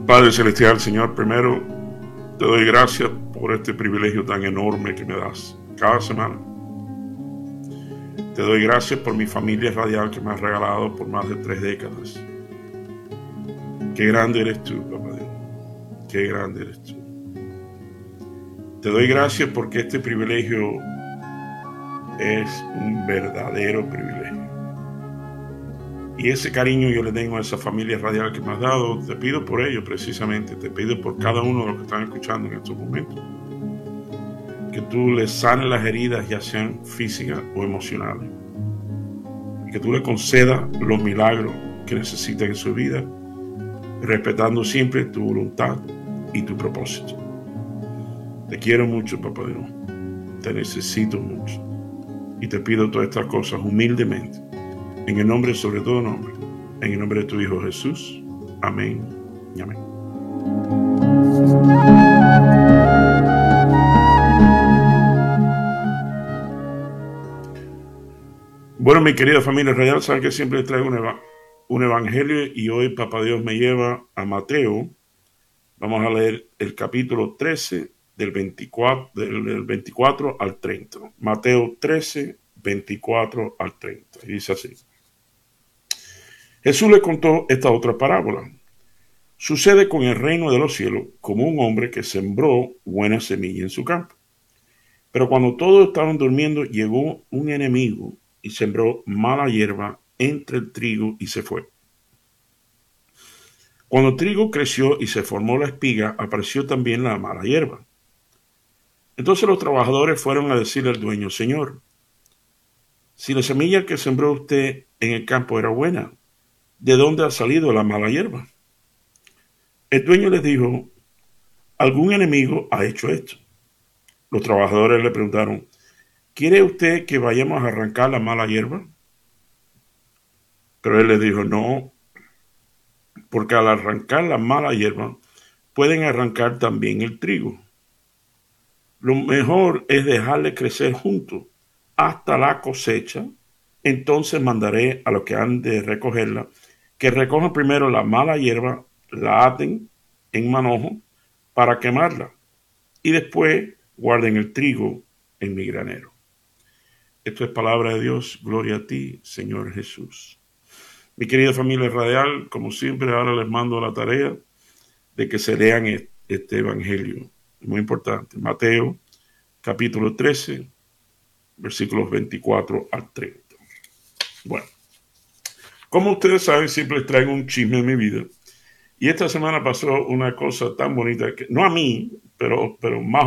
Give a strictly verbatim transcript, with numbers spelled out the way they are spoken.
Padre Celestial, Señor, primero te doy gracias por este privilegio tan enorme que me das cada semana. Te doy gracias por mi familia radial que me has regalado por más de tres décadas. Qué grande eres tú, papá Dios. Qué grande eres tú. Te doy gracias porque este privilegio es un verdadero privilegio. Y ese cariño yo le tengo a esa familia radial que me has dado. Te pido por ello precisamente. Te pido por cada uno de los que están escuchando en estos momentos. Que tú les sanes las heridas, ya sean físicas o emocionales. Y que tú les concedas los milagros que necesitan en su vida, respetando siempre tu voluntad y tu propósito. Te quiero mucho, papá Dios. Te necesito mucho. Y te pido todas estas cosas humildemente. En el nombre sobre todo nombre. En el nombre de tu Hijo Jesús. Amén y amén. Bueno, mi querida familia radial, saben que siempre les traigo un, eva- un evangelio y hoy papá Dios me lleva a Mateo. Vamos a leer el capítulo trece del veinticuatro, del, del veinticuatro al treinta. Mateo trece, veinticuatro al treinta. Y dice así. Jesús le contó esta otra parábola. Sucede con el reino de los cielos como un hombre que sembró buena semilla en su campo. Pero cuando todos estaban durmiendo, llegó un enemigo y sembró mala hierba entre el trigo y se fue. Cuando el trigo creció y se formó la espiga, apareció también la mala hierba. Entonces los trabajadores fueron a decirle al dueño: Señor, si la semilla que sembró usted en el campo era buena, ¿de dónde ha salido la mala hierba? El dueño les dijo: algún enemigo ha hecho esto. Los trabajadores le preguntaron: ¿quiere usted que vayamos a arrancar la mala hierba? Pero él les dijo: no, porque al arrancar la mala hierba, pueden arrancar también el trigo. Lo mejor es dejarle crecer juntos hasta la cosecha. Entonces mandaré a los que han de recogerla, que recojan primero la mala hierba, la aten en manojo para quemarla, y después guarden el trigo en mi granero. Esto es palabra de Dios. Gloria a ti, Señor Jesús. Mi querida familia radial, como siempre, ahora les mando la tarea de que se lean este evangelio. Muy importante. Mateo, capítulo trece, versículos veinticuatro al treinta. Bueno, como ustedes saben, siempre les traigo un chisme en mi vida. Y esta semana pasó una cosa tan bonita que, no a mí, pero, pero más